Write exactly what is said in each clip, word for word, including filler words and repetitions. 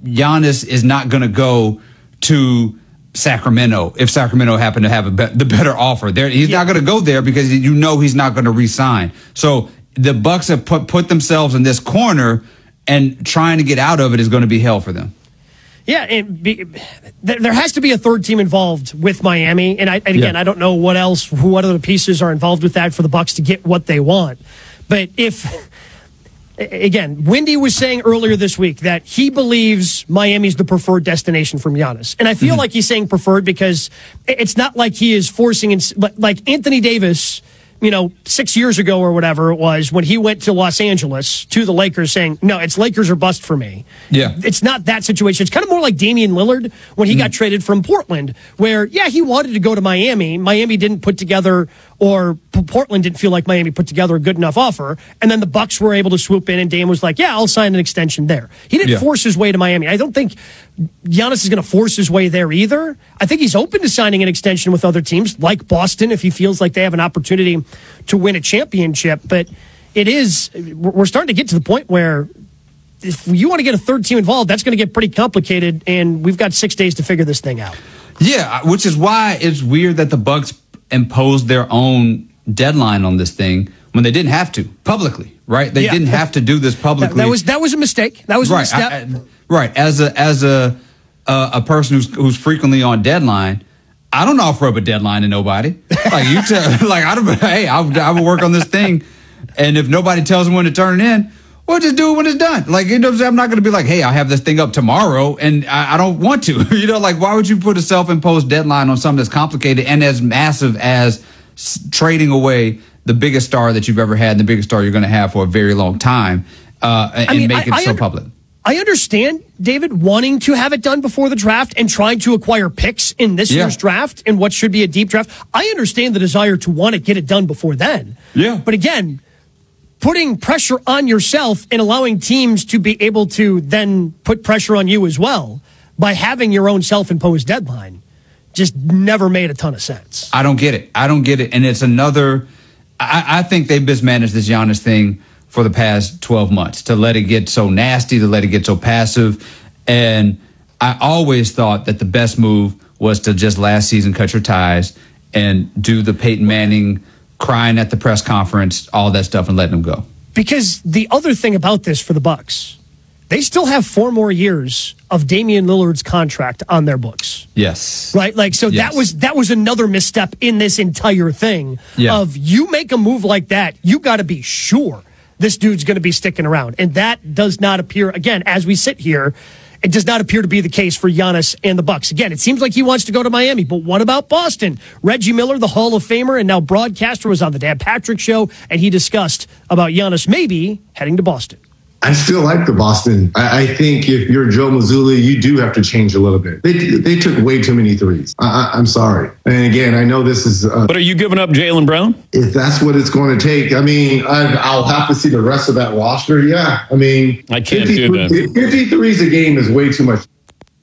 Giannis is not going to go to Sacramento if Sacramento happen to have a be- the better offer. There, he's yeah. not going to go there because you know he's not going to re-sign. So the Bucks have put, put themselves in this corner, and trying to get out of it is going to be hell for them. Yeah, and be, there has to be a third team involved with Miami, and, I, and again, yeah. I don't know what else, what other pieces are involved with that for the Bucks to get what they want. But if, again, Windy was saying earlier this week that he believes Miami's the preferred destination from Giannis, and I feel mm-hmm. like he's saying preferred because it's not like he is forcing, like Anthony Davis. You know, six years ago or whatever it was when he went to Los Angeles to the Lakers saying, no, it's Lakers or bust for me. Yeah. It's not that situation. It's kind of more like Damian Lillard when he mm. got traded from Portland, where, yeah, he wanted to go to Miami. Miami didn't put together, or Portland didn't feel like Miami put together a good enough offer. And then the Bucks were able to swoop in, and Dame was like, yeah, I'll sign an extension there. He didn't yeah. force his way to Miami. I don't think Giannis is going to force his way there either. I think he's open to signing an extension with other teams like Boston if he feels like they have an opportunity to win a championship. But it is, we're starting to get to the point where if you want to get a third team involved, that's going to get pretty complicated, and we've got six days to figure this thing out. Yeah, which is why it's weird that the Bucks imposed their own deadline on this thing when they didn't have to publicly, right? They yeah. didn't have to do this publicly. That, that was that was a mistake. That was right. a misstep. I, I, right. As a as a uh, a person who's who's frequently on deadline, I don't offer up a deadline to nobody. Like you tell, like I don't. Hey, I I will work on this thing, and if nobody tells me when to turn it in, well, just do it when it's done. Like, you know, I'm not going to be like, hey, I'll have this thing up tomorrow, and I, I don't want to. You know, like, why would you put a self-imposed deadline on something that's complicated and as massive as s- trading away the biggest star that you've ever had and the biggest star you're going to have for a very long time uh, and, I mean, make I, it I so under- public? I understand, David, wanting to have it done before the draft and trying to acquire picks in this yeah. year's draft and what should be a deep draft. I understand the desire to want to get it done before then. Yeah. But again, putting pressure on yourself and allowing teams to be able to then put pressure on you as well by having your own self-imposed deadline just never made a ton of sense. I don't get it. I don't get it. And it's another, I, I think they've mismanaged this Giannis thing for the past twelve months to let it get so nasty, to let it get so passive. And I always thought that the best move was to just last season cut your ties and do the Peyton Manning crying at the press conference, all that stuff, and letting them go. Because the other thing about this for the Bucks, they still have four more years of Damian Lillard's contract on their books. Yes. Right? Like, so yes. that was that was another misstep in this entire thing yeah. of you make a move like that, you got to be sure this dude's going to be sticking around. And that does not appear, again, as we sit here, it does not appear to be the case for Giannis and the Bucks. Again, it seems like he wants to go to Miami, but what about Boston? Reggie Miller, the Hall of Famer and now broadcaster, was on the Dan Patrick Show, and he discussed about Giannis maybe heading to Boston. I still like the Boston. I, I think if you're Joe Mazzulla, you do have to change a little bit. They they took way too many threes. I, I, I'm sorry. And again, I know this is... Uh, but are you giving up Jaylen Brown? If that's what it's going to take. I mean, I, I'll have to see the rest of that roster. Yeah. I mean... I can't do that. fifty threes a game is way too much.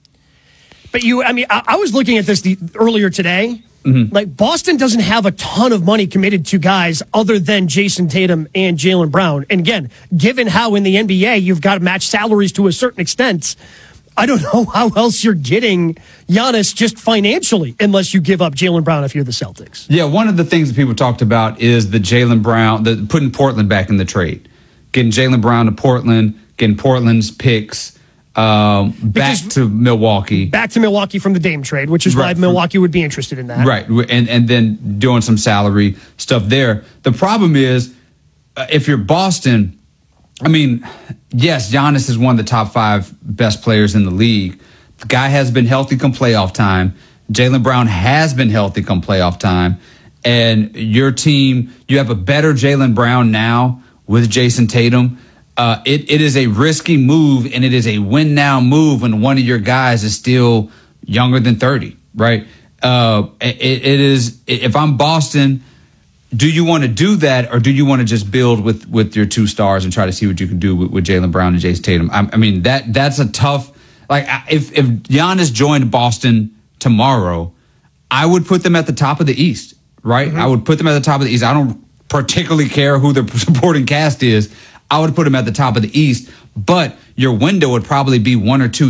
But you, I mean, I, I was looking at this the, earlier today. Mm-hmm. Like, Boston doesn't have a ton of money committed to guys other than Jason Tatum and Jaylen Brown. And again, given how in the N B A you've got to match salaries to a certain extent, I don't know how else you're getting Giannis just financially unless you give up Jaylen Brown if you're the Celtics. Yeah, one of the things that people talked about is the Jaylen Brown, the putting Portland back in the trade. Getting Jaylen Brown to Portland, getting Portland's picks Um, back because to Milwaukee. Back to Milwaukee from the Dame trade, which is right. why Milwaukee would be interested in that. Right, and and then doing some salary stuff there. The problem is, uh, if you're Boston, I mean, yes, Giannis is one of the top five best players in the league. The guy has been healthy come playoff time. Jaylen Brown has been healthy come playoff time. And your team, you have a better Jaylen Brown now with Jason Tatum. Uh, it, it is a risky move, and it is a win now move when one of your guys is still younger than thirty, right? Uh, it, it is, if I'm Boston, do you want to do that, or do you want to just build with, with your two stars and try to see what you can do with, with Jaylen Brown and Jason Tatum? I, I mean, that that's a tough, like, if, if Giannis joined Boston tomorrow, I would put them at the top of the East, right? Mm-hmm. I would put them at the top of the East. I don't particularly care who the supporting cast is. I would put them at the top of the East, but your window would probably be one or two